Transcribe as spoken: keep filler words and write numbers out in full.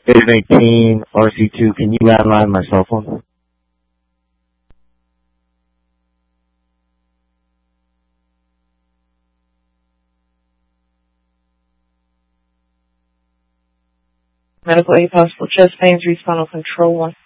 eight eighteen R C two, can you landline my cell phone? Medical aid, possible chest pains, respinal control one.